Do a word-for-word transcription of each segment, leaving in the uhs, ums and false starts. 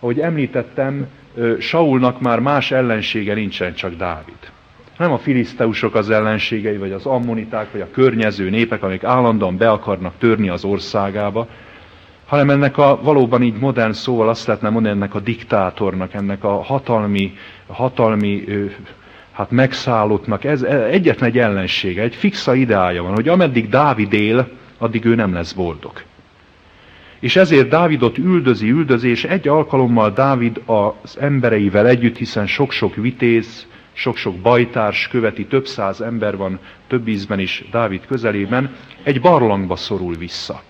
Ahogy említettem, Saulnak már más ellensége nincsen, csak Dávid. Nem a filiszteusok az ellenségei, vagy az ammoniták, vagy a környező népek, amik állandóan be akarnak törni az országába, hanem ennek a valóban így modern szóval azt lehetne mondani, ennek a diktátornak, ennek a hatalmi, hatalmi hát megszállottnak, ez egyetlen egy ellensége, egy fixa ideája van, hogy ameddig Dávid él, addig ő nem lesz boldog. És ezért Dávidot üldözi, üldözi, és egy alkalommal Dávid az embereivel együtt, hiszen sok-sok vitéz, sok-sok bajtárs követi, több száz ember van több ízben is Dávid közelében, egy barlangba szorul vissza.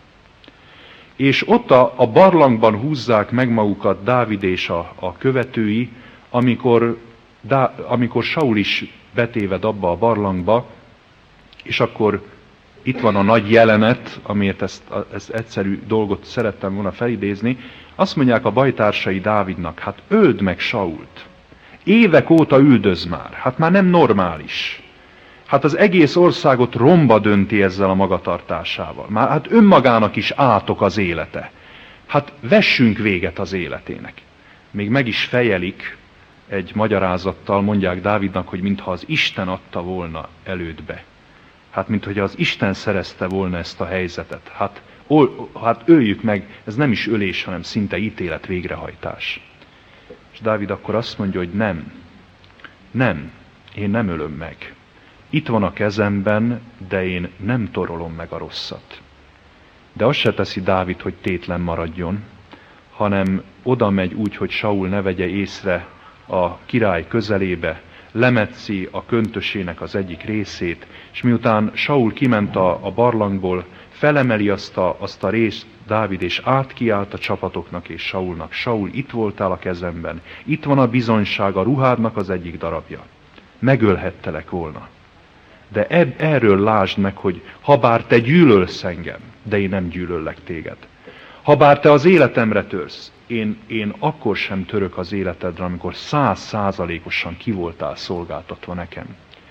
És ott a, a barlangban húzzák meg magukat Dávid és a, a követői, amikor, Dá, amikor Saul is betéved abba a barlangba, és akkor itt van a nagy jelenet, amiért ezt, ezt egyszerű dolgot szerettem volna felidézni. Azt mondják a bajtársai Dávidnak, hát öld meg Sault. Évek óta üldöz már, hát már nem normális. Hát az egész országot romba dönti ezzel a magatartásával. Már hát önmagának is átok az élete. Hát vessünk véget az életének. Még meg is fejelik egy magyarázattal, mondják Dávidnak, hogy mintha az Isten adta volna elődbe. Hát, minthogy az Isten szerezte volna ezt a helyzetet. Hát, ol, hát öljük meg, ez nem is ölés, hanem szinte ítélet végrehajtás. És Dávid akkor azt mondja, hogy nem, nem, én nem ölöm meg. Itt van a kezemben, de én nem torolom meg a rosszat. De azt se teszi Dávid, hogy tétlen maradjon, hanem oda megy úgy, hogy Saul ne vegye észre a király közelébe, lemetszi a köntösének az egyik részét, és miután Saul kiment a, a barlangból, felemeli azt a, azt a részt Dávid, és átkiált a csapatoknak és Saulnak. Saul, itt voltál a kezemben, itt van a bizonyság, a ruhádnak az egyik darabja. Megölhettelek volna. De eb, erről lásd meg, hogy habár te gyűlölsz engem, de én nem gyűlöllek téged. Habár te az életemre törsz, én, én akkor sem török az életedre, amikor száz százalékosan ki voltál szolgáltatva nekem.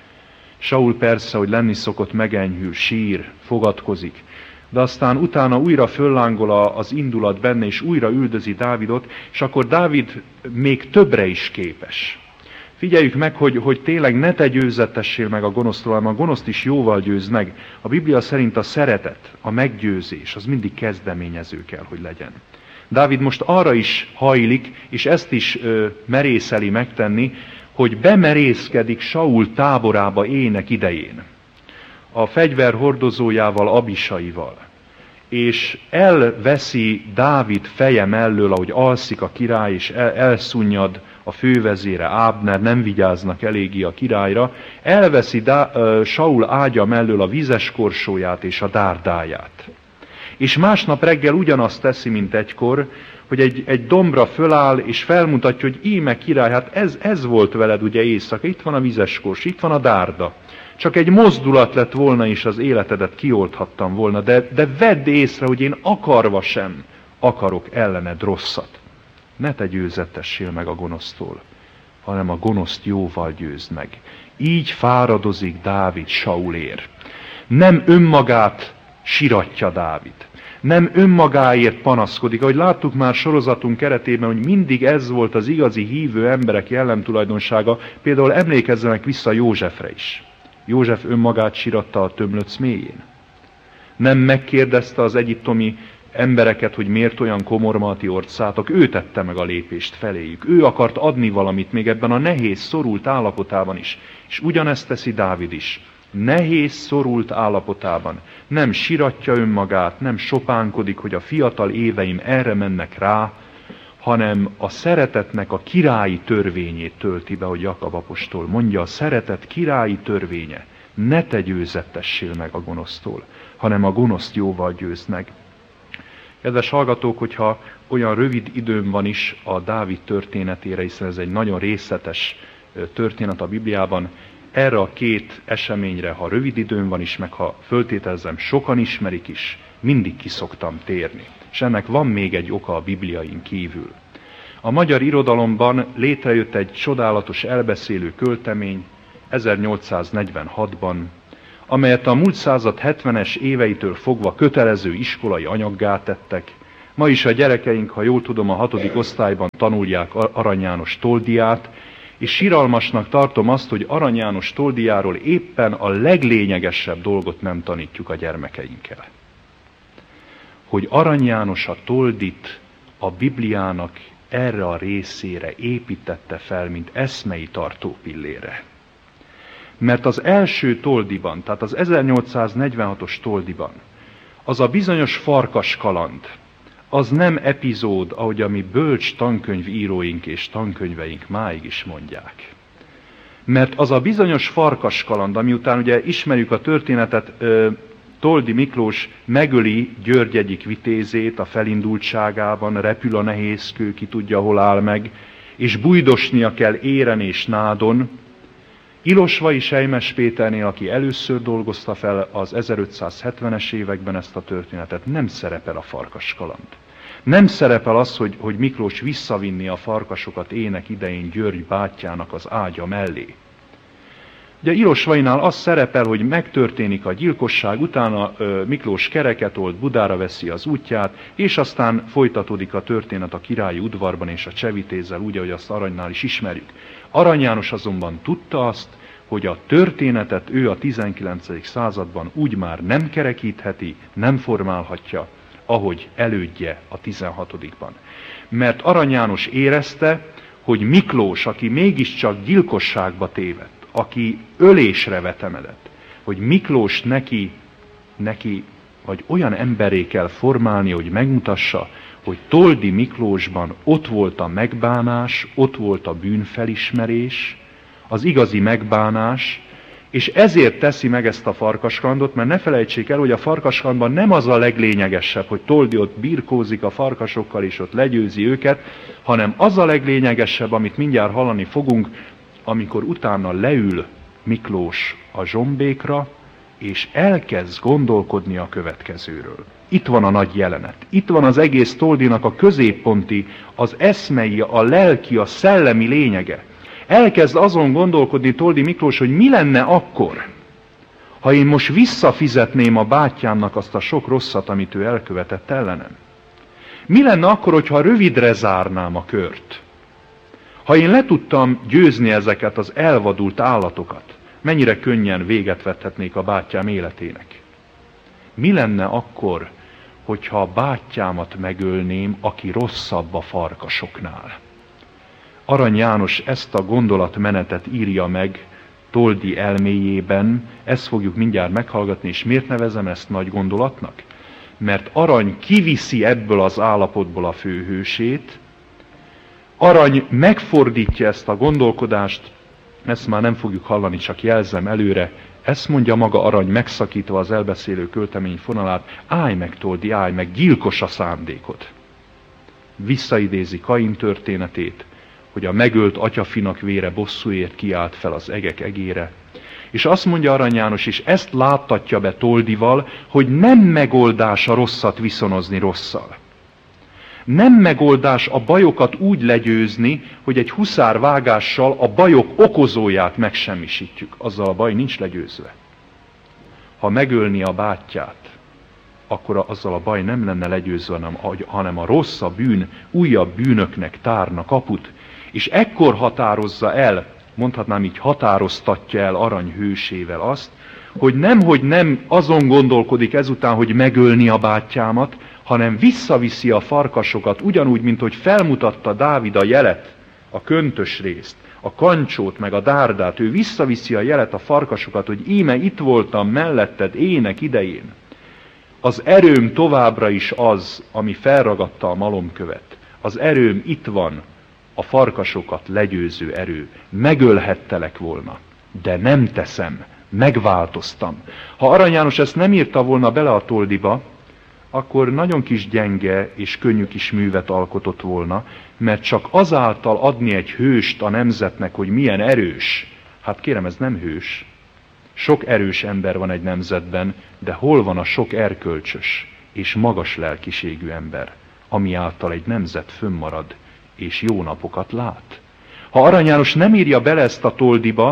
Saul persze, hogy lenni szokott, megenyhül, sír, fogadkozik, de aztán utána újra föllángol az indulat benne, és újra üldözi Dávidot, és akkor Dávid még többre is képes. Figyeljük meg, hogy, hogy tényleg ne te győzettessél meg a gonosztól, hanem a gonoszt is jóval győz meg. A Biblia szerint a szeretet, a meggyőzés, az mindig kezdeményező kell, hogy legyen. Dávid most arra is hajlik, és ezt is ö, merészeli megtenni, hogy bemerészkedik Saul táborába ének idején. A fegyver hordozójával, Abisaival. És elveszi Dávid feje mellől, ahogy alszik a király, és el, elszunnyad a fővezére, Ábner, nem vigyáznak eléggé a királyra, elveszi Dá, uh, Saul ágya mellől a vizes korsóját és a dárdáját. És másnap reggel ugyanazt teszi, mint egykor, hogy egy, egy dombra föláll, és felmutatja, hogy íme király, hát ez, ez volt veled ugye éjszaka, itt van a vizes kors, itt van a dárda. Csak egy mozdulat lett volna, és az életedet kiolthattam volna, de, de vedd észre, hogy én akarva sem akarok ellened rosszat. Ne te győzettessél meg a gonosztól, hanem a gonoszt jóval győzd meg. Így fáradozik Dávid Saulért. Nem önmagát siratja Dávid. Nem önmagáért panaszkodik. Ahogy láttuk már sorozatunk keretében, hogy mindig ez volt az igazi hívő emberek jellemtulajdonsága. Például emlékezzenek vissza Józsefre is. József önmagát siratta a tömlöc mélyén. Nem megkérdezte az egyiptomi embereket, hogy miért olyan komorma ti orcátok, ő tette meg a lépést feléjük. Ő akart adni valamit még ebben a nehéz, szorult állapotában is. És ugyanezt teszi Dávid is. Nehéz, szorult állapotában. Nem siratja önmagát, nem sopánkodik, hogy a fiatal éveim erre mennek rá, hanem a szeretetnek a királyi törvényét tölti be, hogy Jakab apostol mondja, a szeretet királyi törvénye. Ne te győzettessél meg a gonosztól, hanem a gonoszt jóval győzd meg. Kedves hallgatók, hogyha olyan rövid időm van is a Dávid történetére, hiszen ez egy nagyon részletes történet a Bibliában, erre a két eseményre, ha rövid időm van is, meg ha föltételezem, sokan ismerik is, mindig ki szoktam térni. És ennek van még egy oka a Bibliain kívül. A magyar irodalomban létrejött egy csodálatos elbeszélő költemény ezernyolcszáznegyvenhatban, amelyet a múlt század hetvenes éveitől fogva kötelező iskolai anyaggá tettek, Ma is a gyerekeink, ha jól tudom, a hatodik osztályban tanulják Arany János Toldiát, és siralmasnak tartom azt, hogy Arany János Toldiáról éppen a leglényegesebb dolgot nem tanítjuk a gyermekeinkkel. Hogy Arany János a Toldit a Bibliának erre a részére építette fel, mint eszmei tartópillére. Mert az első Toldiban, tehát az ezernyolcszáznegyvenhatos Toldiban, az a bizonyos farkas kaland, az nem epizód, ahogy a mi bölcs tankönyvíróink és tankönyveink máig is mondják. Mert az a bizonyos farkas kaland, ami után ugye ismerjük a történetet, Toldi Miklós megöli György egyik vitézét a felindultságában, repül a nehézkő, ki tudja, hol áll meg, és bújdosnia kell éren és nádon. Ilosvai Selymes Péternél, aki először dolgozta fel az ezerötszázhetvenes években ezt a történetet, nem szerepel a farkas kaland. Nem szerepel az, hogy, hogy Miklós visszavinni a farkasokat ének idején György bátyjának az ágya mellé. Ugye Ilosvainál az szerepel, hogy megtörténik a gyilkosság, utána ö, Miklós kereket old, Budára veszi az útját, és aztán folytatódik a történet a királyi udvarban és a Csevitézzel, úgy, ahogy azt Aranynál is ismerjük. Arany János azonban tudta azt, hogy a történetet ő a tizenkilencedik században úgy már nem kerekítheti, nem formálhatja, ahogy elődje a tizenhatodikban. Mert Arany János érezte, hogy Miklós, aki mégiscsak gyilkosságba tévedt, aki ölésre vetemedett, hogy Miklós neki, neki vagy olyan emberré kell formálni, hogy megmutassa, hogy Toldi Miklósban ott volt a megbánás, ott volt a bűnfelismerés, az igazi megbánás, és ezért teszi meg ezt a farkaskalandot, mert ne felejtsék el, hogy a farkaskalandban nem az a leglényegesebb, hogy Toldi ott birkózik a farkasokkal, és ott legyőzi őket, hanem az a leglényegesebb, amit mindjárt hallani fogunk, amikor utána leül Miklós a zsombékra, és elkezd gondolkodni a következőről. Itt van a nagy jelenet. Itt van az egész Toldinak a középponti, az eszmei, a lelki, a szellemi lényege. Elkezd azon gondolkodni Toldi Miklós, hogy mi lenne akkor, ha én most visszafizetném a bátyámnak azt a sok rosszat, amit ő elkövetett ellenem. Mi lenne akkor, hogyha rövidre zárnám a kört? Ha én le tudtam győzni ezeket az elvadult állatokat, mennyire könnyen véget vethetnék a bátyám életének? Mi lenne akkor, hogyha a bátyámat megölném, aki rosszabb a farkasoknál? Arany János ezt a gondolatmenetet írja meg Toldi elméjében, ezt fogjuk mindjárt meghallgatni, és miért nevezem ezt nagy gondolatnak? Mert Arany kiviszi ebből az állapotból a főhősét, Arany megfordítja ezt a gondolkodást, ezt már nem fogjuk hallani, csak jelzem előre, ezt mondja maga Arany, megszakítva az elbeszélő költemény fonalát, állj meg, Toldi, állj meg, gyilkos a szándékod. Visszaidézi Kain történetét, hogy a megölt atyafinak vére bosszúért kiállt fel az egek egére. És azt mondja Arany János, és ezt láttatja be Toldival, hogy nem megoldás a rosszat viszonozni rosszal. Nem megoldás a bajokat úgy legyőzni, hogy egy huszárvágással a bajok okozóját megsemmisítjük. Azzal a baj nincs legyőzve. Ha megölni a bátyját, akkor azzal a baj nem lenne legyőzve, hanem a rossz, a bűn újabb bűnöknek tárna kaput. És ekkor határozza el, mondhatnám így, határoztatja el Arany hősével azt, hogy nemhogy nem azon gondolkodik ezután, hogy megölni a bátyámat, hanem visszaviszi a farkasokat, ugyanúgy, mint hogy felmutatta Dávid a jelet, a köntös részt, a kancsót, meg a dárdát, ő visszaviszi a jelet, a farkasokat, hogy íme itt voltam melletted ének idején. Az erőm továbbra is az, ami felragadta a malomkövet. Az erőm itt van, a farkasokat legyőző erő. Megölhettelek volna, de nem teszem, megváltoztam. Ha Arany János ezt nem írta volna bele a Toldiba, akkor nagyon kis gyenge és könnyű kis művet alkotott volna, mert csak azáltal adni egy hőst a nemzetnek, hogy milyen erős. Hát kérem, ez nem hős. Sok erős ember van egy nemzetben, de hol van a sok erkölcsös és magas lelkiségű ember, ami által egy nemzet fönnmarad és jó napokat lát? Ha Arany János nem írja bele ezt a Toldiba,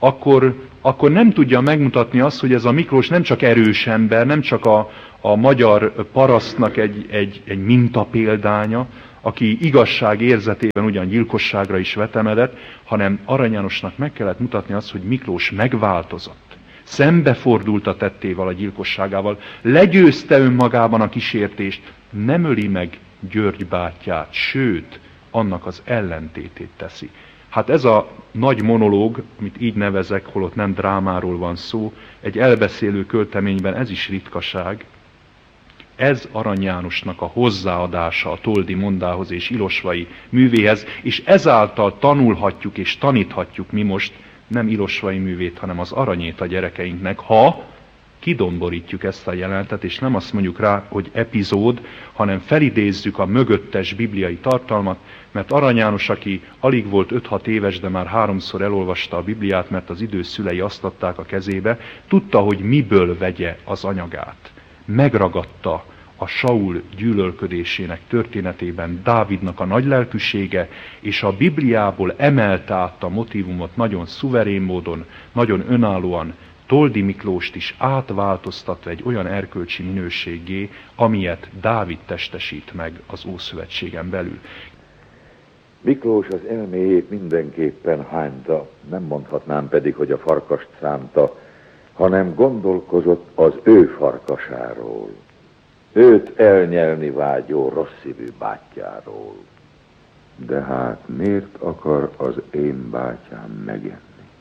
akkor, akkor nem tudja megmutatni azt, hogy ez a Miklós nem csak erős ember, nem csak a, a magyar parasztnak egy, egy, egy mintapéldánya, aki igazság érzetében ugyan gyilkosságra is vetemedett, hanem Arany Jánosnak meg kellett mutatni azt, hogy Miklós megváltozott. Szembefordult a tettével, a gyilkosságával, legyőzte önmagában a kísértést, nem öli meg György bátyját, sőt, annak az ellentétét teszi. Hát ez a nagy monológ, amit így nevezek, holott nem drámáról van szó, egy elbeszélő költeményben ez is ritkaság. Ez Arany Jánosnak a hozzáadása a Toldi mondához és Ilosvai művéhez, és ezáltal tanulhatjuk és taníthatjuk mi most nem Ilosvai művét, hanem az aranyét a gyerekeinknek, ha kidomborítjuk ezt a jelenetet, és nem azt mondjuk rá, hogy epizód, hanem felidézzük a mögöttes bibliai tartalmat, mert Arany János, aki alig volt öt-hat éves, de már háromszor elolvasta a Bibliát, mert az idős szülei azt adták a kezébe, tudta, hogy miből vegye az anyagát. Megragadta a Saul gyűlölködésének történetében Dávidnak a nagy lelkűsége, és a Bibliából emelte át a motívumot nagyon szuverén módon, nagyon önállóan, Toldi Miklóst is átváltoztatva egy olyan erkölcsi minőséggé, amilyet Dávid testesít meg az Ószövetségen belül. Miklós az elméjét mindenképpen hányta, nem mondhatnám pedig, hogy a farkast szánta, hanem gondolkozott az ő farkasáról, őt elnyelni vágyó rosszszívű bátyjáról. De hát miért akar az én bátyám megenni?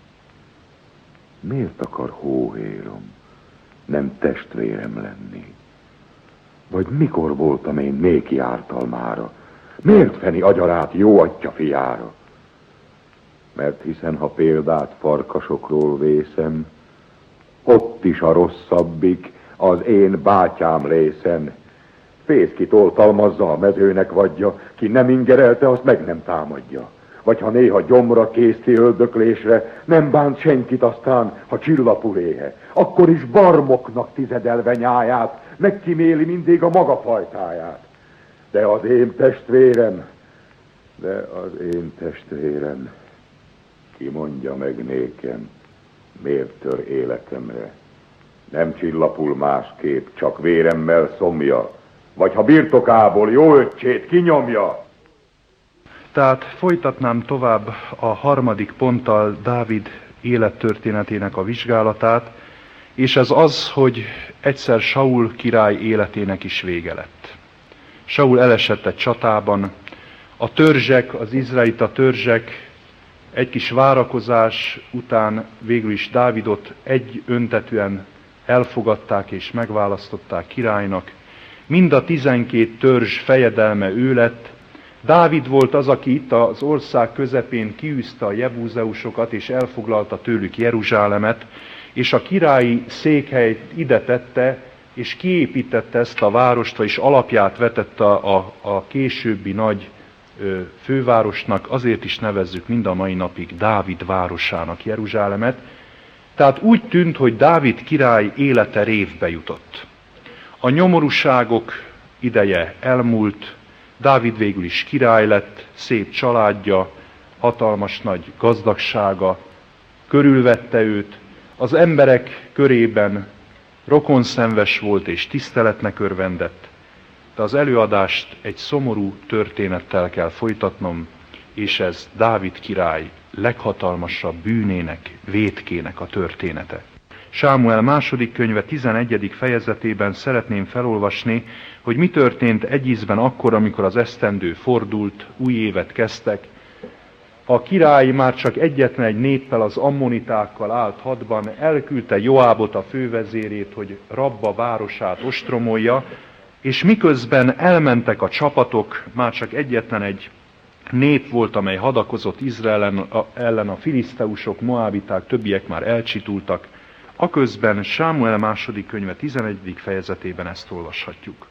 Miért akar hóhérom, nem testvérem lenni? Vagy mikor voltam én néki ártalmára? Miért feni agyarát jó atya fiára? Mert hiszen ha példát farkasokról vészem, ott is a rosszabbik az én bátyám lészen. Fészkit oltalmazza, a mezőnek vadja, ki nem ingerelte, azt meg nem támadja. Vagy ha néha gyomra készti öldöklésre, nem bánt senkit aztán, ha csillapul éhe. Akkor is barmoknak tizedelve nyáját, megkiméli mindig a maga fajtáját. De az én testvérem, de az én testvérem, ki mondja meg nékem, miért tör életemre? Nem csillapul másképp, csak véremmel szomja, vagy ha birtokából jó öccsét kinyomja. Tehát folytatnám tovább a harmadik ponttal Dávid élettörténetének a vizsgálatát, és ez az, hogy egyszer Saul király életének is vége lett. Saul elesett egy csatában, a törzsek, az izraelita törzsek egy kis várakozás után végül is Dávidot egy öntetűen elfogadták és megválasztották királynak. Mind a tizenkét törzs fejedelme ő lett. Dávid volt az, aki itt az ország közepén kiűzte a jebúzeusokat és elfoglalta tőlük Jeruzsálemet, és a királyi székhelyt ide tette, és kiépítette ezt a várost, vagyis alapját vetette a, a, a későbbi nagy ö, fővárosnak, azért is nevezzük mind a mai napig Dávid városának Jeruzsálemet. Tehát úgy tűnt, hogy Dávid király élete révbe jutott. A nyomorúságok ideje elmúlt, Dávid végül is király lett, szép családja, hatalmas nagy gazdagsága, körülvette őt, az emberek körében rokonszenves volt és tiszteletnek örvendett, de az előadást egy szomorú történettel kell folytatnom, és ez Dávid király leghatalmasabb bűnének, vétkének a története. Sámuel második könyve tizenegyedik fejezetében szeretném felolvasni, hogy mi történt egy ízben akkor, amikor az esztendő fordult, új évet kezdtek. A király már csak egyetlen egy néppel, az ammonitákkal állt hadban, elküldte Joábot, a fővezérét, hogy Rabba városát ostromolja, és miközben elmentek a csapatok, már csak egyetlen egy nép volt, amely hadakozott Izrael ellen, a, ellen a filiszteusok, moábiták, többiek már elcsitultak. Aközben Sámuel második könyve tizenegyedik fejezetében ezt olvashatjuk.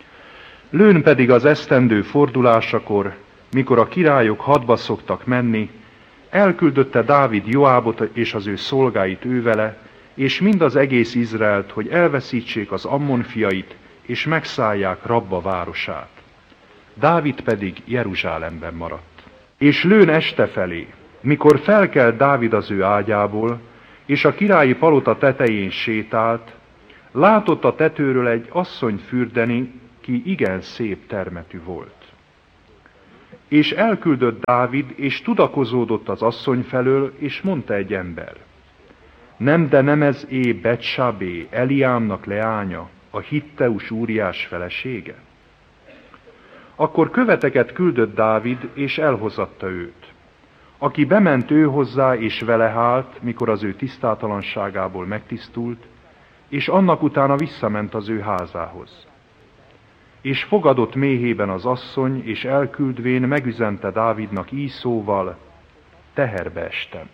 Lőn pedig az esztendő fordulásakor, mikor a királyok hadba szoktak menni, elküldötte Dávid Joábot és az ő szolgáit ővele, és mind az egész Izraelt, hogy elveszítsék az Ammon fiait, és megszállják Rabba városát. Dávid pedig Jeruzsálemben maradt. És Lőn este felé, Mikor felkelt Dávid az ő ágyából, és a királyi palota tetején sétált, látott a tetőről egy asszonyt fürdeni, ki igen szép termetű volt. És elküldött Dávid, és tudakozódott az asszony felől, és mondta egy ember: nem, de nem ez é Betsabé, Eliámnak leánya, a Hitteus Úriás felesége? Akkor követeket küldött Dávid, és elhozatta őt. Aki bement ő hozzá, és vele hált, mikor az ő tisztátalanságából megtisztult, és annak utána visszament az ő házához. És fogadott méhében az asszony, és elküldvén megüzente Dávidnak így szóval: teherbe estem.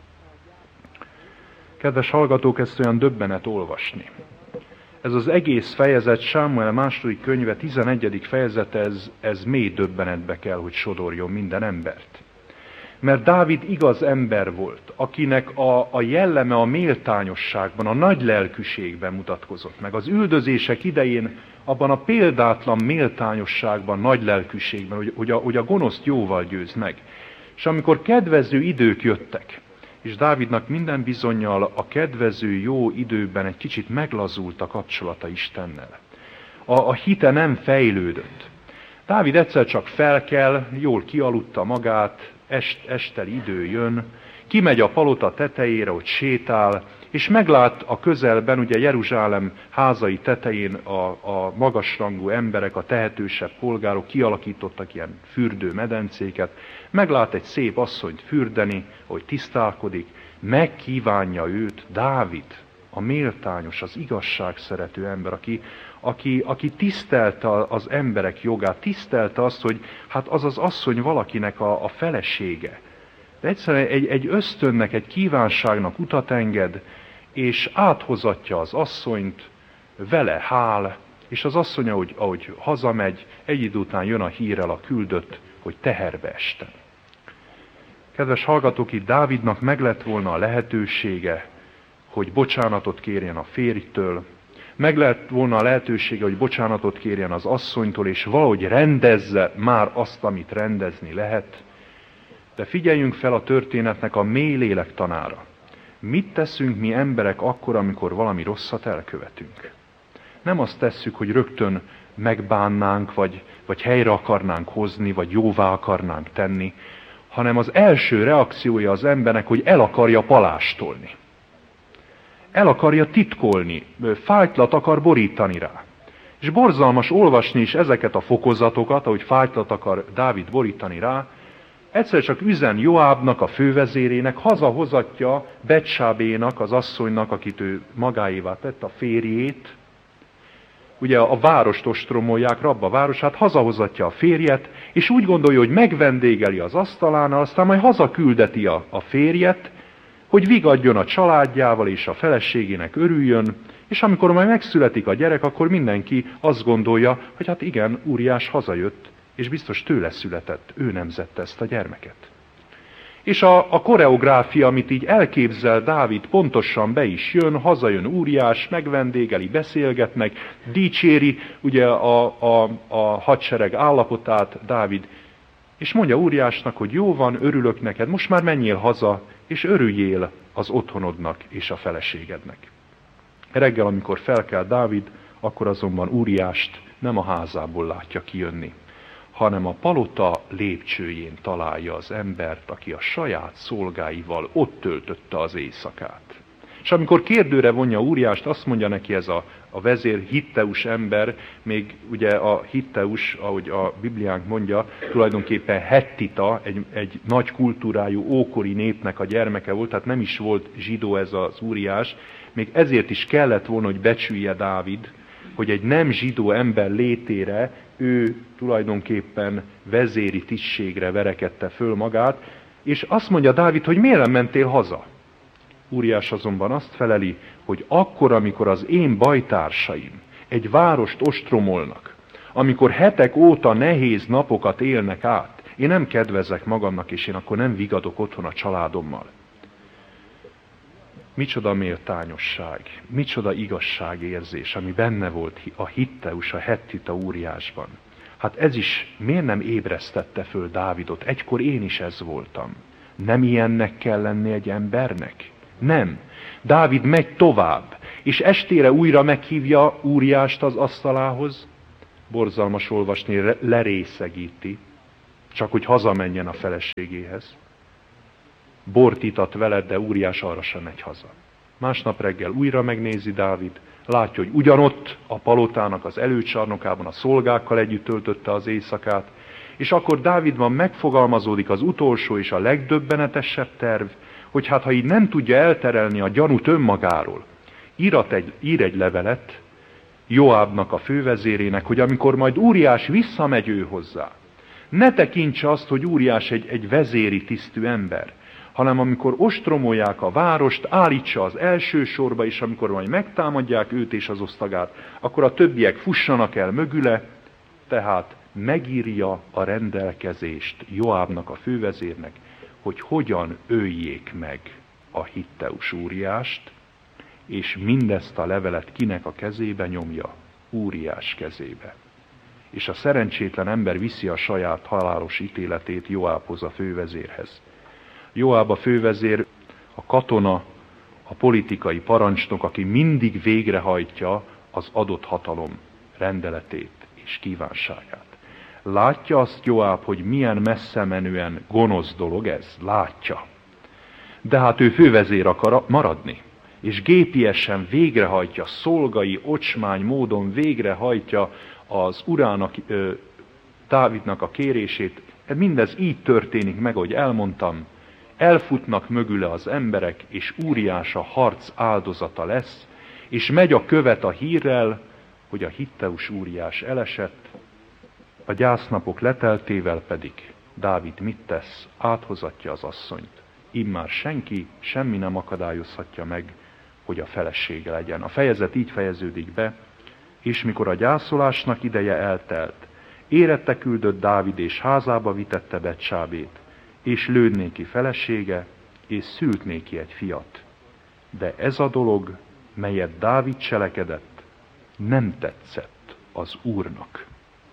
Kedves hallgatók, ezt olyan döbbenet olvasni. Ez az egész fejezet, Sámuel második könyve tizenegyedik fejezete, ez, ez mély döbbenetbe kell, hogy sodorjon minden embert. Mert Dávid igaz ember volt, akinek a, a jelleme a méltányosságban, a nagy lelkűségben mutatkozott meg. Az üldözések idején abban a példátlan méltányosságban, nagy lelkűségben, hogy, hogy, a, hogy a gonoszt jóval győz meg. És amikor kedvező idők jöttek, és Dávidnak minden bizonnyal a kedvező jó időben egy kicsit meglazult a kapcsolata Istennel. A, a hite nem fejlődött. Dávid egyszer csak felkel, jól kialudta magát, est, estel idő jön, kimegy a palota tetejére, hogy sétál, és meglát a közelben, ugye Jeruzsálem házai tetején a, a magasrangú emberek, a tehetősebb polgárok kialakítottak ilyen fürdőmedencéket, meglát egy szép asszonyt fürdeni, hogy tisztálkodik, megkívánja őt Dávid, a méltányos, az igazságszerető ember, aki, aki, aki tisztelte az emberek jogát, tisztelte azt, hogy hát az az asszony valakinek a, a felesége. De egyszerűen egy, egy ösztönnek, egy kívánságnak utat enged, és áthozatja az asszonyt, vele hál, és az asszony, ahogy, ahogy hazamegy, egy idő után jön a hírrel a küldött, hogy teherbe estem. Kedves hallgatók, itt Dávidnak meg lett volna a lehetősége, hogy bocsánatot kérjen a férjtől, meg lett volna a lehetősége, hogy bocsánatot kérjen az asszonytól, és valahogy rendezze már azt, amit rendezni lehet. De figyeljünk fel a történetnek a mély lélektanára. Mit teszünk mi emberek akkor, amikor valami rosszat elkövetünk? Nem azt tesszük, hogy rögtön megbánnánk, vagy, vagy helyre akarnánk hozni, vagy jóvá akarnánk tenni, hanem az első reakciója az embernek, hogy el akarja palástolni. El akarja titkolni, fájtlat akar borítani rá. És borzalmas olvasni is ezeket a fokozatokat, ahogy fájtlat akar Dávid borítani rá, egyszer csak üzen Joábnak, a fővezérének, hazahozatja Betsábénak, az asszonynak, akit ő magáévá tett, a férjét. Ugye a várost ostromolják, rabba városát, hazahozatja a férjet, és úgy gondolja, hogy megvendégeli az asztalánál, aztán majd hazaküldeti a, a férjet, hogy vigadjon a családjával és a feleségének örüljön, és amikor majd megszületik a gyerek, akkor mindenki azt gondolja, hogy hát igen, Úriás hazajött, és biztos tőle született, ő nemzette ezt a gyermeket. És a, a koreográfia, amit így elképzel Dávid, pontosan be is jön, hazajön Úriás, megvendégeli, beszélgetnek, dicséri ugye a, a, a hadsereg állapotát Dávid, és mondja Úriásnak, hogy jó van, örülök neked, most már menjél haza, és örüljél az otthonodnak és a feleségednek. Reggel, amikor felkel Dávid, akkor azonban Úriást nem a házából látja kijönni, hanem a palota lépcsőjén találja az embert, aki a saját szolgáival ott töltötte az éjszakát. És amikor kérdőre vonja Úriást, azt mondja neki ez a, a vezér, Hitteus ember, még ugye a Hitteus, ahogy a Bibliánk mondja, tulajdonképpen hettita, egy, egy nagy kultúrájú ókori népnek a gyermeke volt, tehát nem is volt zsidó ez az Úriás, még ezért is kellett volna, hogy becsülje Dávid, hogy egy nem zsidó ember létére ő tulajdonképpen vezéri tisztségre verekedte föl magát, és azt mondja Dávid, hogy miért nem mentél haza? Úriás azonban azt feleli, hogy akkor, amikor az én bajtársaim egy várost ostromolnak, amikor hetek óta nehéz napokat élnek át, én nem kedvezek magamnak, és én akkor nem vigadok otthon a családommal. Micsoda méltányosság, micsoda igazságérzés, ami benne volt a Hitteus, a hettita Úriásban. Hát ez is miért nem ébresztette föl Dávidot? Egykor én is ez voltam. Nem ilyennek kell lenni egy embernek? Nem. Dávid megy tovább, és estére újra meghívja Úriást az asztalához. Borzalmas olvasni, lerészegíti, csak hogy hazamenjen a feleségéhez. Bort itat veled, de Úriás arra sem megy haza. Másnap reggel újra megnézi Dávid, látja, hogy ugyanott a palotának az előcsarnokában a szolgákkal együtt töltötte az éjszakát, és akkor Dávidban megfogalmazódik az utolsó és a legdöbbenetesebb terv, hogy hát ha így nem tudja elterelni a gyanút önmagáról, írat egy, ír egy levelet Joábnak, a fővezérének, hogy amikor majd Úriás visszamegy ő hozzá, ne tekintse azt, hogy Úriás egy, egy vezéri tisztű ember, hanem amikor ostromolják a várost, állítsa az első sorba, és amikor majd megtámadják őt és az osztagát, akkor a többiek fussanak el mögüle, tehát megírja a rendelkezést Joábnak, a fővezérnek, hogy hogyan öljék meg a Hitteus Úriást, és mindezt a levelet kinek a kezébe nyomja? Úriás kezébe. És a szerencsétlen ember viszi a saját halálos ítéletét Joábhoz, a fővezérhez. Joáb a fővezér, a katona, a politikai parancsnok, aki mindig végrehajtja az adott hatalom rendeletét és kívánságát. Látja azt Joáb, hogy milyen messze menően gonosz dolog ez? Látja. De hát ő fővezér akar maradni, és gépiesen végrehajtja, szolgai, ocsmány módon végrehajtja az urának, Dávidnak a kérését. Mindez így történik meg, ahogy elmondtam. Elfutnak mögüle az emberek, és Úriás a harc áldozata lesz, és megy a követ a hírrel, hogy a Hitteus Úriás elesett, a gyásznapok leteltével pedig Dávid mit tesz? Áthozatja az asszonyt. Immár senki, semmi nem akadályozhatja meg, hogy a felesége legyen. A fejezet így fejeződik be, és mikor a gyászolásnak ideje eltelt, érette küldött Dávid, és házába vitette Betsábét, és lőd néki felesége, és szült néki egy fiat. De ez a dolog, melyet Dávid cselekedett, nem tetszett az Úrnak.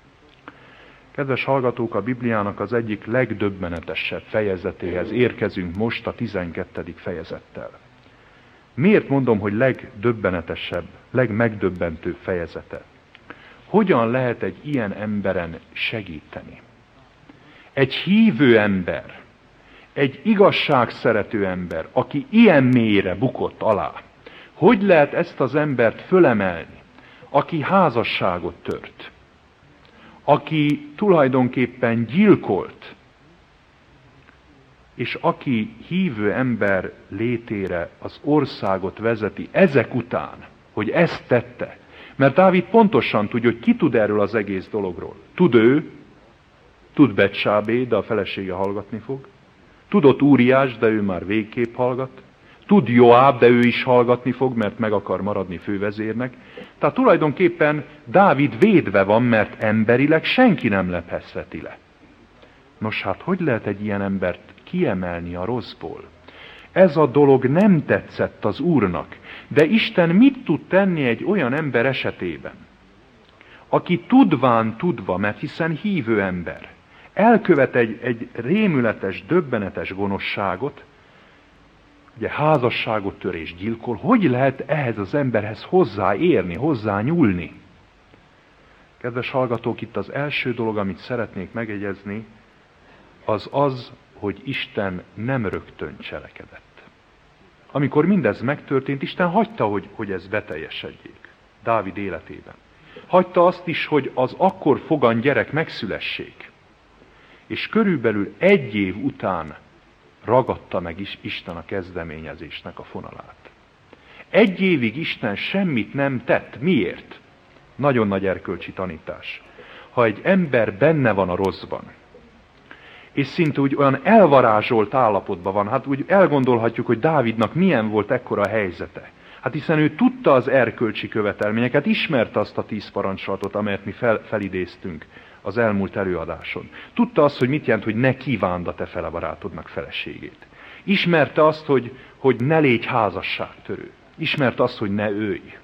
Kedves hallgatók, a Bibliának az egyik legdöbbenetesebb fejezetéhez érkezünk most, a tizenkettedik fejezettel. Miért mondom, hogy legdöbbenetesebb, legmegdöbbentőbb fejezete? Hogyan lehet egy ilyen emberen segíteni? Egy hívő ember, egy igazságszerető ember, aki ilyen mélyre bukott alá, hogy lehet ezt az embert fölemelni, aki házasságot tört, aki tulajdonképpen gyilkolt, és aki hívő ember létére az országot vezeti ezek után, hogy ezt tette. Mert Dávid pontosan tudja, hogy ki tud erről az egész dologról. Tud ő, tud Betsábé, de a felesége hallgatni fog. Tudott Úriás, de ő már végképp hallgat. Tud Joáb, de ő is hallgatni fog, mert meg akar maradni fővezérnek. Tehát tulajdonképpen Dávid védve van, mert emberileg senki nem lephezheti le. Nos hát, hogy lehet egy ilyen embert kiemelni a rosszból? Ez a dolog nem tetszett az Úrnak, de Isten mit tud tenni egy olyan ember esetében, aki tudván tudva, mert hiszen hívő ember, elkövet egy, egy rémületes, döbbenetes gonoszságot, ugye házasságot tör és gyilkol, hogy lehet ehhez az emberhez hozzáérni, hozzányúlni? Kedves hallgatók, itt az első dolog, amit szeretnék megjegyezni, az az, hogy Isten nem rögtön cselekedett. Amikor mindez megtörtént, Isten hagyta, hogy, hogy ez beteljesedjék Dávid életében. Hagyta azt is, hogy az akkor fogan gyerek megszülessék. És körülbelül egy év után ragadta meg is Isten a kezdeményezésnek a fonalát. Egy évig Isten semmit nem tett. Miért? Nagyon nagy erkölcsi tanítás. Ha egy ember benne van a rosszban, és szinte úgy olyan elvarázsolt állapotban van, hát úgy elgondolhatjuk, hogy Dávidnak milyen volt ekkora helyzete. Hát hiszen ő tudta az erkölcsi követelményeket, ismerte azt a tíz parancsolatot, amelyet mi fel, felidéztünk az elmúlt előadáson. Tudta azt, hogy mit jelent, hogy ne kívánd a te fele barátodnak feleségét. Ismerte azt, hogy, hogy ne légy házasságtörő. Ismerte azt, hogy ne ölj.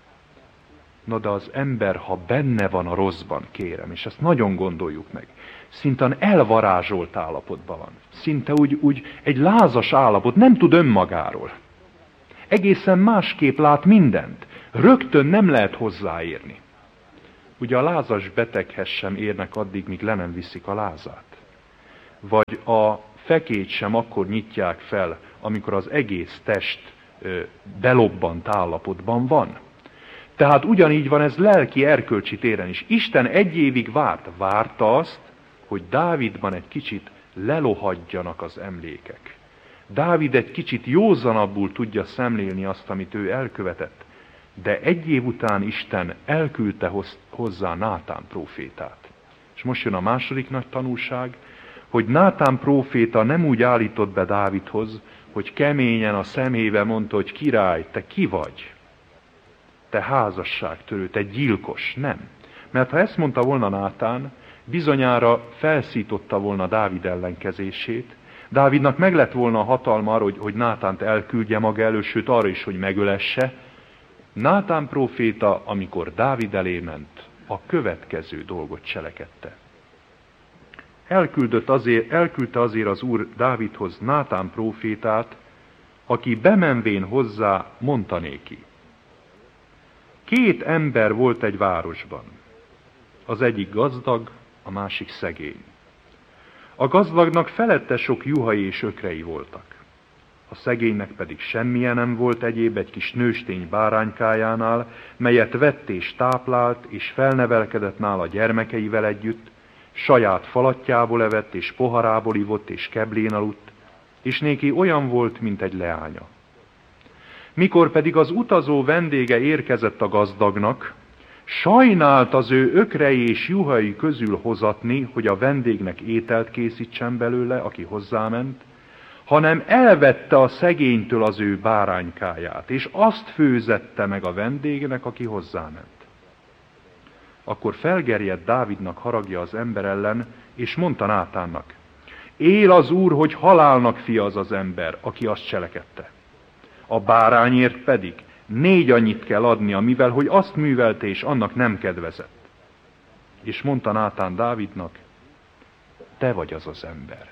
No de az ember, ha benne van a rosszban, kérem, és ezt nagyon gondoljuk meg, Szinten elvarázsolt állapotban van. Szinte úgy, úgy egy lázas állapot, nem tud önmagáról. Egészen másképp lát mindent. Rögtön nem lehet hozzáérni. Ugye a lázas beteghez sem érnek addig, míg le nem viszik a lázát. Vagy a fekét sem akkor nyitják fel, amikor az egész test ö, belobbant állapotban van. Tehát ugyanígy van ez lelki erkölcsi téren is. Isten egy évig várt, várta azt, hogy Dávidban egy kicsit lelohadjanak az emlékek. Dávid egy kicsit józanabbul tudja szemlélni azt, amit ő elkövetett. De egy év után Isten elküldte hozzá Nátán prófétát. És most jön a második nagy tanulság, hogy Nátán próféta nem úgy állított be Dávidhoz, hogy keményen a szemébe mondta, hogy király, te ki vagy? Te házasságtörő, te gyilkos. Nem. Mert ha ezt mondta volna Nátán, bizonyára felszította volna Dávid ellenkezését. Dávidnak meg lett volna a hatalma arra, hogy, hogy Nátánt elküldje maga elő, sőt arra is, hogy megölesse. Nátán próféta, amikor Dávid elé ment, a következő dolgot cselekedte. Elküldött azért, elküldte azért az Úr Dávidhoz Nátán prófétát, aki bemenvén hozzá mondta néki. Két ember volt egy városban. Az egyik gazdag, a másik szegény. A gazdagnak felette sok juhai és ökrei voltak. A szegénynek pedig semmilyen nem volt egyéb egy kis nőstény báránykájánál, melyet vett és táplált, és felnevelkedett nála gyermekeivel együtt, saját falatjából evett, és poharából ivott, és keblén aludt, és néki olyan volt, mint egy leánya. Mikor pedig az utazó vendége érkezett a gazdagnak, sajnált az ő ökrei és juhai közül hozatni, hogy a vendégnek ételt készítsen belőle, aki hozzáment, hanem elvette a szegénytől az ő báránykáját, és azt főzette meg a vendégnek, aki hozzáment. Akkor felgerjedt Dávidnak haragja az ember ellen, és mondta Nátánnak, él az Úr, hogy halálnak fia az az ember, aki azt cselekedte. A bárányért pedig négy annyit kell adnia, mivel hogy azt művelte, és annak nem kedvezett. És mondta Nátán Dávidnak, te vagy az az ember.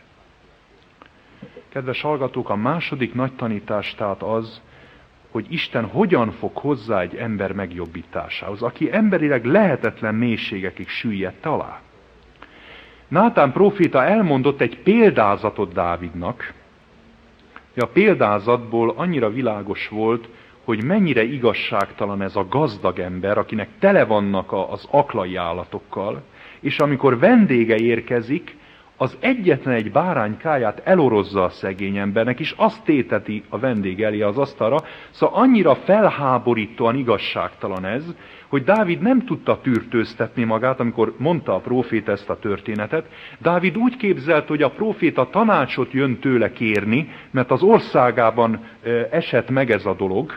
Kedves hallgatók, a második nagy tanítás tehát az, hogy Isten hogyan fog hozzá egy ember megjobbításához, aki emberileg lehetetlen mélységekig süllyedte alá. Nátán próféta elmondott egy példázatot Dávidnak. A példázatból annyira világos volt, hogy mennyire igazságtalan ez a gazdag ember, akinek tele vannak az aklai állatokkal, és amikor vendége érkezik, az egyetlen egy báránykáját elorozza a szegény embernek, és azt téteti a vendég elé az asztalra. Szóval annyira felháborítóan igazságtalan ez, hogy Dávid nem tudta tűrtőztetni magát, amikor mondta a próféta ezt a történetet. Dávid úgy képzelt, hogy a próféta tanácsot jön tőle kérni, mert az országában esett meg ez a dolog,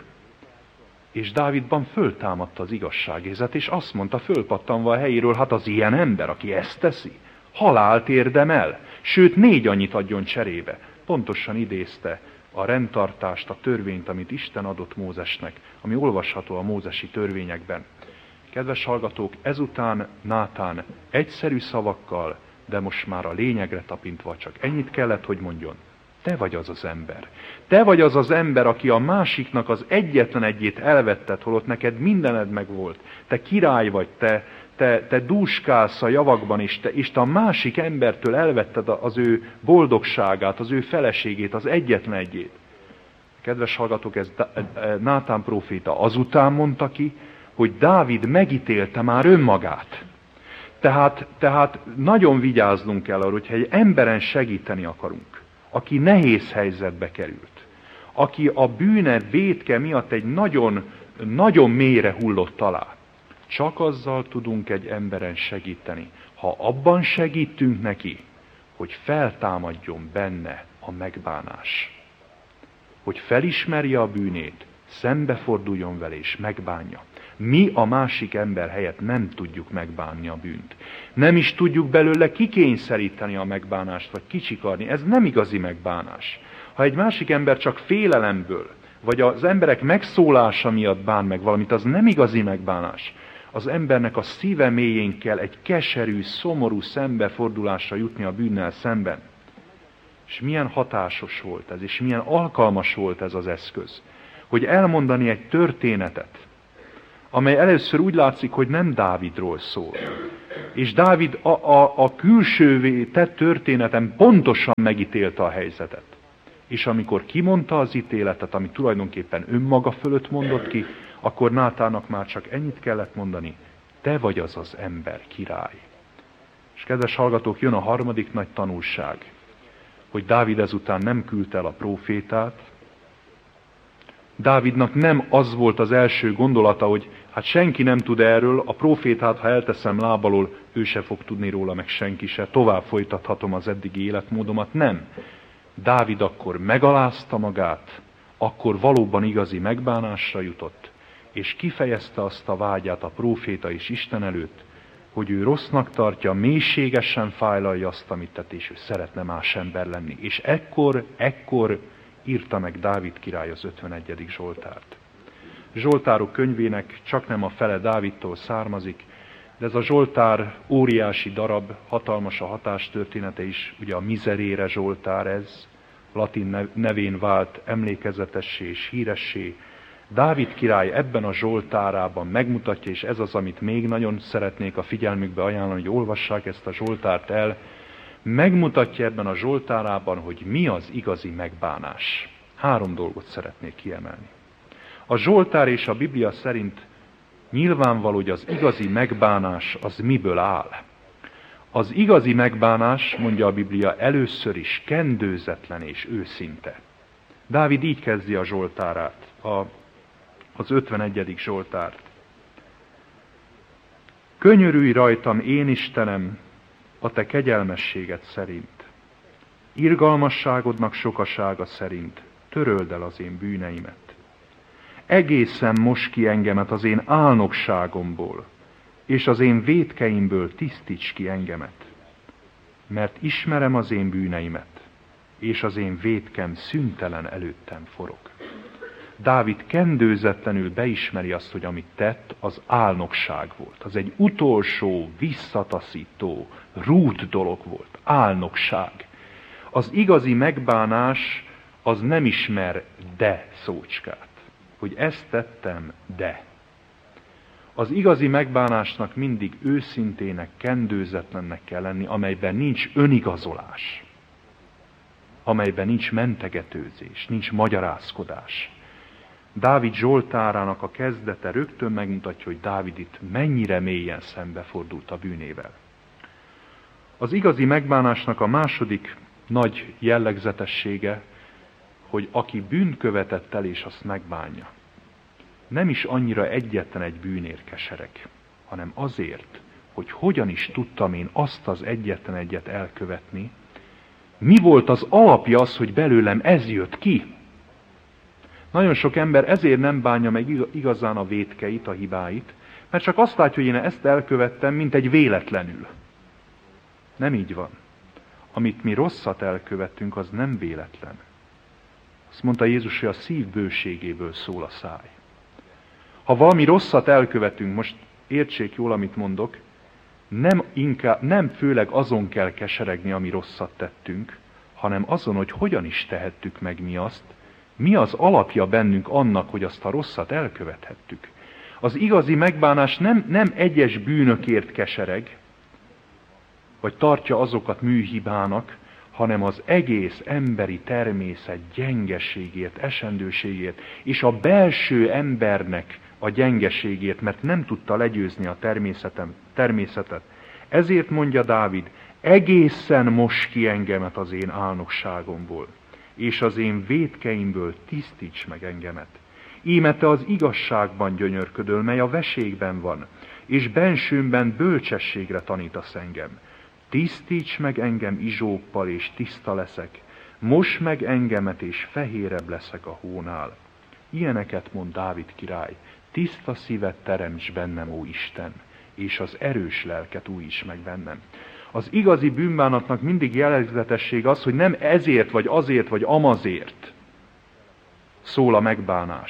és Dávidban föltámadta az igazságérzet, és azt mondta fölpattanva a helyéről, hát az ilyen ember, aki ezt teszi, halált érdemel, sőt négy annyit adjon cserébe. Pontosan idézte a rendtartást, a törvényt, amit Isten adott Mózesnek, ami olvasható a mózesi törvényekben. Kedves hallgatók, ezután Nátán egyszerű szavakkal, de most már a lényegre tapintva csak ennyit kellett, hogy mondjon. Te vagy az az ember. Te vagy az az ember, aki a másiknak az egyetlen egyét elvetted, holott neked mindened meg volt. Te király vagy, te, te, te dúskálsz a javakban, és te, és te a másik embertől elvetted az ő boldogságát, az ő feleségét, az egyetlen egyét. Kedves hallgatók, ez Nátán próféta azután mondta ki, hogy Dávid megítélte már önmagát. Tehát, tehát nagyon vigyáznunk kell arra, hogyha egy emberen segíteni akarunk, aki nehéz helyzetbe került, aki a bűne, vétke miatt egy nagyon, nagyon mélyre hullott alá. Csak azzal tudunk egy emberen segíteni, ha abban segítünk neki, hogy feltámadjon benne a megbánás. Hogy felismerje a bűnét, szembeforduljon vele és megbánja. Mi a másik ember helyett nem tudjuk megbánni a bűnt. Nem is tudjuk belőle kikényszeríteni a megbánást, vagy kicsikarni. Ez nem igazi megbánás. Ha egy másik ember csak félelemből, vagy az emberek megszólása miatt bán meg valamit, az nem igazi megbánás. Az embernek a szíve mélyén kell egy keserű, szomorú szembefordulásra jutni a bűnnel szemben. És milyen hatásos volt ez, és milyen alkalmas volt ez az eszköz, hogy elmondani egy történetet, amely először úgy látszik, hogy nem Dávidról szól. És Dávid a, a, a külsővé tett történeten pontosan megítélte a helyzetet. És amikor kimondta az ítéletet, ami tulajdonképpen önmaga fölött mondott ki, akkor Nátának már csak ennyit kellett mondani: te vagy az az ember, király. És kedves hallgatók, jön a harmadik nagy tanulság, hogy Dávid ezután nem küldte el a prófétát. Dávidnak nem az volt az első gondolata, hogy hát senki nem tud erről, a prófétát, ha elteszem lábalól, ő se fog tudni róla, meg senki se, tovább folytathatom az eddigi életmódomat. Nem. Dávid akkor megalázta magát, akkor valóban igazi megbánásra jutott, és kifejezte azt a vágyát a próféta és Isten előtt, hogy ő rossznak tartja, mélységesen fájlalja azt, amit tett, és ő szeretne más ember lenni. És ekkor, ekkor írta meg Dávid király az ötvenegyedik Zsoltárt. Zsoltárok könyvének csaknem a fele Dávidtól származik, de ez a Zsoltár óriási darab, hatalmas a hatástörténete is, ugye a Miserere Zsoltár ez, latin nevén vált emlékezetessé és híressé. Dávid király ebben a Zsoltárában megmutatja, és ez az, amit még nagyon szeretnék a figyelmükbe ajánlani, hogy olvassák ezt a Zsoltárt el, megmutatja ebben a Zsoltárában, hogy mi az igazi megbánás. Három dolgot szeretnék kiemelni. A Zsoltár és a Biblia szerint nyilvánvaló, hogy az igazi megbánás az miből áll. Az igazi megbánás, mondja a Biblia, először is kendőzetlen és őszinte. Dávid így kezdi a Zsoltárát, a, az ötvenegyedik Zsoltárt. Könyörülj rajtam, én Istenem, a te kegyelmességed szerint. Irgalmasságodnak sokasága szerint töröld el az én bűneimet. Egészen mosd ki engemet az én álnokságomból, és az én vétkeimből tisztíts ki engemet. Mert ismerem az én bűneimet, és az én vétkem szüntelen előttem forog. Dávid kendőzetlenül beismeri azt, hogy amit tett, az álnokság volt. Az egy utolsó, visszataszító, rút dolog volt. Álnokság. Az igazi megbánás az nem ismer de szócskát. Hogy ezt tettem, de. Az igazi megbánásnak mindig őszintének, kendőzetlennek kell lenni, amelyben nincs önigazolás, amelyben nincs mentegetőzés, nincs magyarázkodás. Dávid Zsoltárának a kezdete rögtön megmutatja, hogy Dávid itt mennyire mélyen szembefordult a bűnével. Az igazi megbánásnak a második nagy jellegzetessége, hogy aki bűnt követett el, és azt megbánja, nem is annyira egyetlen egy bűnért kesereg, hanem azért, hogy hogyan is tudtam én azt az egyetlen egyet elkövetni, mi volt az alapja az, hogy belőlem ez jött ki. Nagyon sok ember ezért nem bánja meg igazán a vétkeit, a hibáit, mert csak azt látja, hogy én ezt elkövettem, mint egy véletlenül. Nem így van. Amit mi rosszat elkövettünk, az nem véletlen. Azt mondta Jézus, hogy a szív bőségéből szól a száj. Ha valami rosszat elkövetünk, most értsék jól, amit mondok, nem, inkább, nem főleg azon kell keseregni, ami rosszat tettünk, hanem azon, hogy hogyan is tehettük meg mi azt, mi az alapja bennünk annak, hogy azt a rosszat elkövethettük. Az igazi megbánás nem, nem egyes bűnökért kesereg, vagy tartja azokat műhibának, hanem az egész emberi természet gyengeségért, esendőségért, és a belső embernek a gyengeségért, mert nem tudta legyőzni a természetet. Ezért mondja Dávid, egészen mosd ki engemet az én álnokságomból, és az én vétkeimből tisztíts meg engemet. Íme te az igazságban gyönyörködöl, mely a veségben van, és bensőmben bölcsességre tanítasz engem. Tisztíts meg engem izsóppal, és tiszta leszek, mosd meg engemet, és fehérebb leszek a hónál. Ilyeneket mond Dávid király, tiszta szívet teremts bennem, ó Isten, és az erős lelket újíts meg bennem. Az igazi bűnbánatnak mindig jellegzetesség az, hogy nem ezért, vagy azért, vagy amazért szól a megbánás,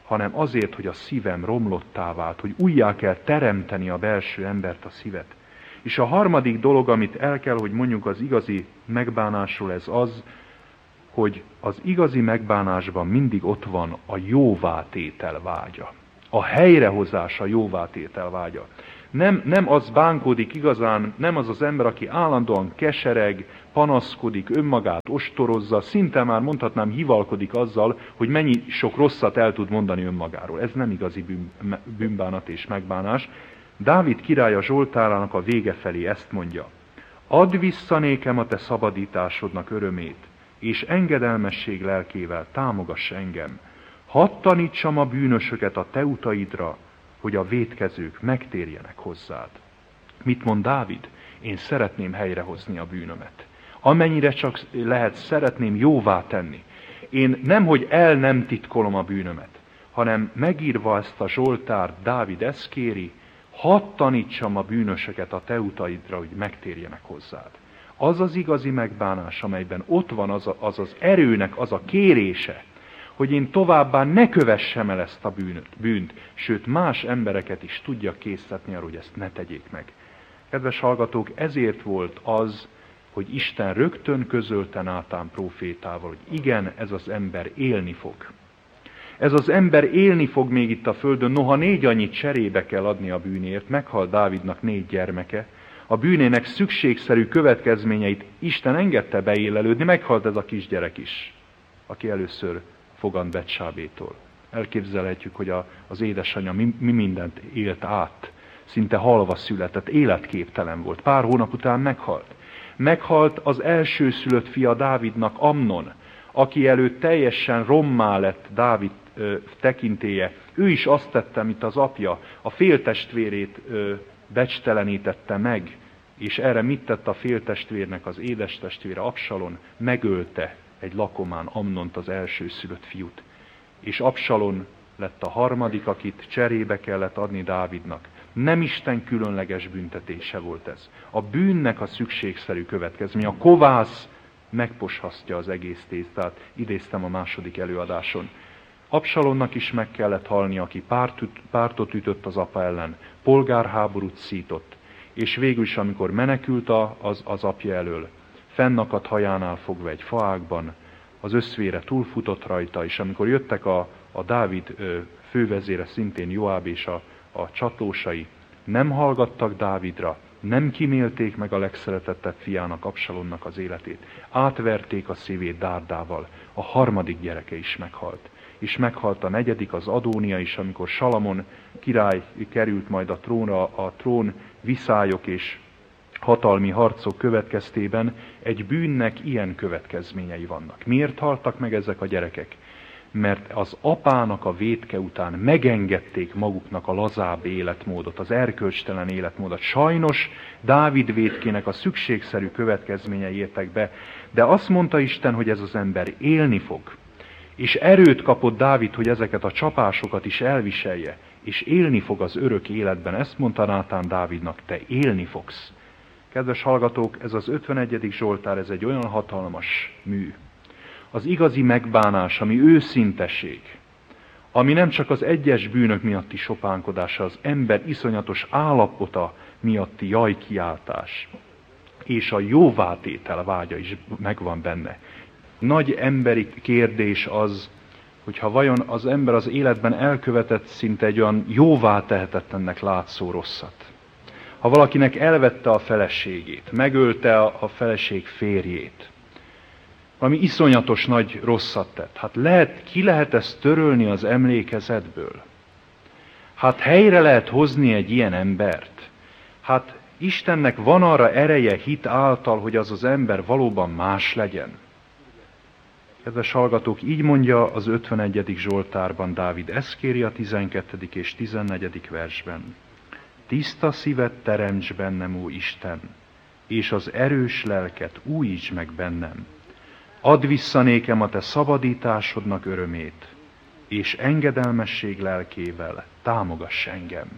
hanem azért, hogy a szívem romlottá vált, hogy újjá kell teremteni a belső embert, a szívet. És a harmadik dolog, amit el kell, hogy mondjuk az igazi megbánásról, ez az, hogy az igazi megbánásban mindig ott van a jóvátétel vágya. A helyrehozás a jóvátétel vágya. Nem, nem az bánkodik igazán, nem az az ember, aki állandóan kesereg, panaszkodik, önmagát ostorozza, szinte már mondhatnám hivalkodik azzal, hogy mennyi sok rosszat el tud mondani önmagáról. Ez nem igazi bűn, bűnbánat és megbánás. Dávid király a Zsoltárának a vége felé ezt mondja. Add vissza nékem a te szabadításodnak örömét, és engedelmesség lelkével támogass engem. Hadd tanítsam a bűnösöket a te utaidra, hogy a vétkezők megtérjenek hozzád. Mit mond Dávid? Én szeretném helyrehozni a bűnömet. Amennyire csak lehet, szeretném jóvá tenni. Én nemhogy el nem titkolom a bűnömet, hanem megírva ezt a Zsoltárt, Dávid ezt kéri, hadd tanítsam a bűnösöket a te utaidra, hogy megtérjenek hozzád. Az az igazi megbánás, amelyben ott van az, a, az az erőnek az a kérése, hogy én továbbá ne kövessem el ezt a bűnöt, bűnt, sőt más embereket is tudja késztetni arra, hogy ezt ne tegyék meg. Kedves hallgatók, ezért volt az, hogy Isten rögtön közölte Nátán prófétával, hogy igen, ez az ember élni fog. Ez az ember élni fog még itt a földön, noha négy annyit cserébe kell adni a bűnért, meghalt Dávidnak négy gyermeke, a bűnének szükségszerű következményeit Isten engedte beélelődni, meghalt ez a kisgyerek is, aki először fogant Betsábétól. Elképzelhetjük, hogy a, az édesanyja mi, mi mindent élt át, szinte halva született, életképtelen volt. Pár hónap után meghalt. Meghalt az elsőszülött fia Dávidnak, Amnon, aki előtt teljesen rommá lett Dávid ö, tekintélye. Ő is azt tette, mint az apja, a féltestvérét ö, becstelenítette meg, és erre mit tett a féltestvérnek az édestestvére Absalon? Megölte egy lakomán Amnont, az elsőszülött fiút. És Absalon lett a harmadik, akit cserébe kellett adni Dávidnak. Nem Isten különleges büntetése volt ez. A bűnnek a szükségszerű következménye. A kovász megposhasztja az egész tésztát. Idéztem a második előadáson. Absalonnak is meg kellett halni, aki párt, pártot ütött az apa ellen, polgárháborút szított, és végül is, amikor menekült az, az apja elől, fennakadt hajánál fogva egy faágban, az összvére túlfutott rajta, és amikor jöttek a, a Dávid ö, fővezére, szintén Joáb és a, a csatlósai, nem hallgattak Dávidra, nem kimélték meg a legszeretettebb fiának, Absalonnak az életét, átverték a szívét dárdával, a harmadik gyereke is meghalt. És meghalt a negyedik, az Adónia is, amikor Salamon király került majd a trónra, a trón viszályok és hatalmi harcok következtében egy bűnnek ilyen következményei vannak. Miért haltak meg ezek a gyerekek? Mert az apának a vétke után megengedték maguknak a lazább életmódot, az erkölcstelen életmódot. Sajnos Dávid vétkének a szükségszerű következményei értek be, de azt mondta Isten, hogy ez az ember élni fog. És erőt kapott Dávid, hogy ezeket a csapásokat is elviselje, és élni fog az örök életben. Ezt mondta Nátán Dávidnak, te élni fogsz. Kedves hallgatók, ez az ötvenegyedik Zsoltár, ez egy olyan hatalmas mű. Az igazi megbánás, ami őszintesség, ami nem csak az egyes bűnök miatti sopánkodása, az ember iszonyatos állapota miatti jajkiáltás, és a jóvátétel vágya is megvan benne. Nagy emberi kérdés az, hogyha vajon az ember az életben elkövetett szinte egy olyan jóvá tehetetlennek látszó rosszat. Ha valakinek elvette a feleségét, megölte a feleség férjét, valami iszonyatos nagy rosszat tett, hát lehet, ki lehet ezt törölni az emlékezetből? Hát helyre lehet hozni egy ilyen embert? Hát Istennek van arra ereje hit által, hogy az az ember valóban más legyen. Kedves hallgatók, így mondja az ötvenegyedik Zsoltárban Dávid, ezt kéri a tizenkettedik és tizennegyedik versben. Tiszta szívet teremts bennem, ó Isten, és az erős lelket újíts meg bennem. Add vissza nékem a te szabadításodnak örömét, és engedelmesség lelkével támogass engem.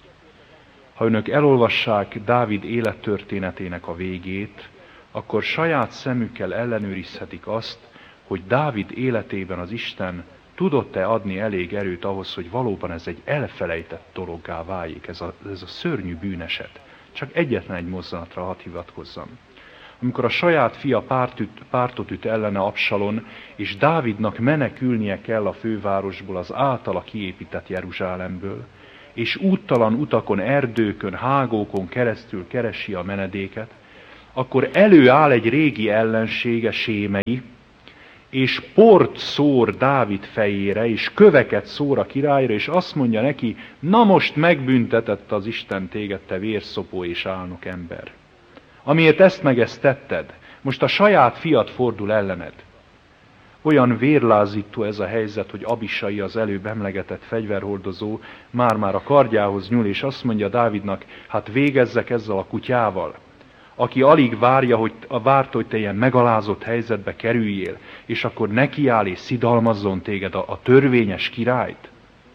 Ha önök elolvassák Dávid élettörténetének a végét, akkor saját szemükkel ellenőrizhetik azt, hogy Dávid életében az Isten tudott-e adni elég erőt ahhoz, hogy valóban ez egy elfelejtett dologgá váljék, ez a, ez a szörnyű bűneset. Csak egyetlen egy mozzanatra hadd hivatkozzam. Amikor a saját fia párt üt, pártot üt ellene Absalon, és Dávidnak menekülnie kell a fővárosból, az általa kiépített Jeruzsálemből, és úttalan utakon, erdőkön, hágókon keresztül keresi a menedéket, akkor előáll egy régi ellensége, Sémei, és port szór Dávid fejére, és köveket szór a királyra, és azt mondja neki, na most megbüntetett az Isten téged, te vérszopó és álnok ember. Amiért ezt meg ezt tetted, most a saját fiat fordul ellened. Olyan vérlázító ez a helyzet, hogy Abisai, az előbb emlegetett fegyverhordozó, már-már a kardjához nyúl, és azt mondja Dávidnak, hát végezzek ezzel a kutyával, aki alig várja, hogy, várt, hogy te ilyen megalázott helyzetbe kerüljél, és akkor nekiáll és szidalmazzon téged a, a törvényes királyt.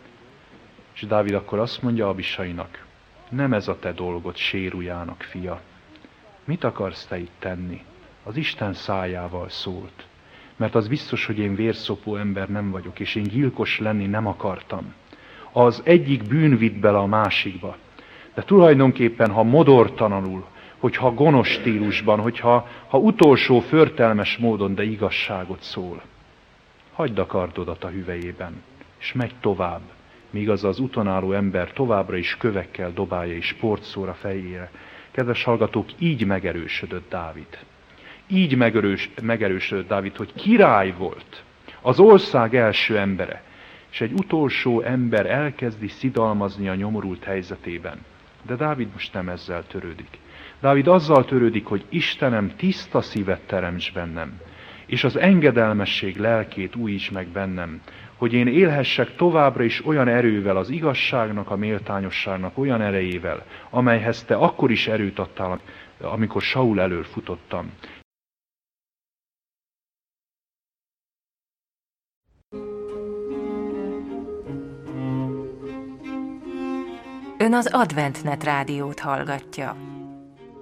És Dávid akkor azt mondja Abisainak, nem ez a te dolgod, Sérújának fia. Mit akarsz te itt tenni? Az Isten szájával szólt. Mert az biztos, hogy én vérszopó ember nem vagyok, és én gyilkos lenni nem akartam. Az egyik bűn vitt bele a másikba. De tulajdonképpen, ha modortalanul, hogyha gonosz stílusban, hogyha ha utolsó förtelmes módon, de igazságot szól, hagyd a kardodat a hüvelyében, és megy tovább, míg az az utonálló ember továbbra is kövekkel dobálja és port szór a fejére. Kedves hallgatók, így megerősödött Dávid. Így megerős, megerősödött Dávid, hogy király volt, az ország első embere, és egy utolsó ember elkezdi szidalmazni a nyomorult helyzetében. De Dávid most nem ezzel törődik. Dávid azzal törődik, hogy Istenem, tiszta szívet teremts bennem, és az engedelmesség lelkét újíts meg bennem, hogy én élhessek továbbra is olyan erővel, az igazságnak, a méltányosságnak olyan erejével, amelyhez te akkor is erőt adtál, amikor Saul elől futottam. Ön az AdventNet rádiót hallgatja.